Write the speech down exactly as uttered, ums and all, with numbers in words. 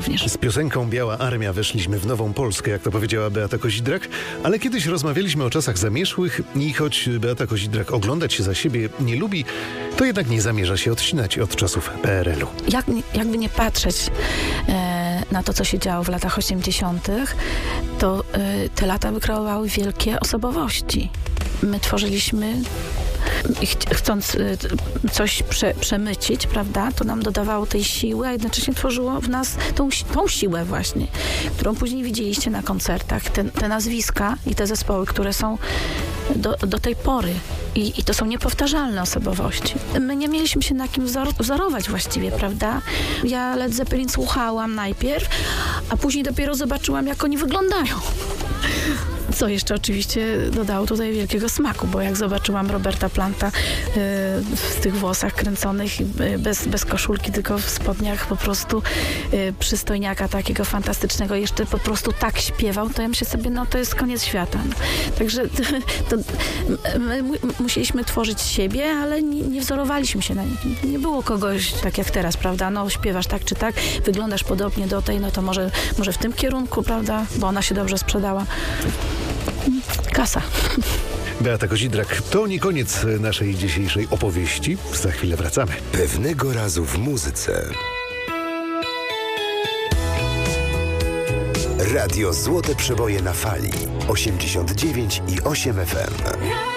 również. Z piosenką Biała Armia weszliśmy w nową Polskę, jak to powiedziała Beata Kozidrak, ale kiedyś rozmawialiśmy o czasach zamierzchłych i choć Beata Kozidrak oglądać się za siebie nie lubi, to jednak nie zamierza się odcinać od czasów P R L u. Jak, jakby nie patrzeć e, na to, co się działo w latach osiemdziesiątych, to e, te lata wykreowały wielkie osobowości. My tworzyliśmy, ch- chcąc y, coś prze, przemycić, prawda, to nam dodawało tej siły, a jednocześnie tworzyło w nas tą, tą siłę właśnie, którą później widzieliście na koncertach. Te, te nazwiska i te zespoły, które są do, do tej pory. I, I to są niepowtarzalne osobowości. My nie mieliśmy się na kim wzor- wzorować właściwie, prawda? Ja Led Zeppelin słuchałam najpierw, a później dopiero zobaczyłam, jak oni wyglądają. Co jeszcze oczywiście dodało tutaj wielkiego smaku, bo jak zobaczyłam Roberta Planta y, w tych włosach kręconych, y, bez, bez koszulki, tylko w spodniach po prostu y, przystojniaka takiego fantastycznego, jeszcze po prostu tak śpiewał, to ja myślę sobie, no to jest koniec świata. No. Także to, my musieliśmy tworzyć siebie, ale nie, nie wzorowaliśmy się na nikim. Nie było kogoś tak jak teraz, prawda? No śpiewasz tak czy tak, wyglądasz podobnie do tej, no to może, może w tym kierunku, prawda? Bo ona się dobrze sprzedała. Kasa. Beata Kozidrak, to nie koniec naszej dzisiejszej opowieści. Za chwilę wracamy. Pewnego razu w muzyce. Radio Złote Przeboje na fali osiemdziesiąt dziewięć i osiem F M.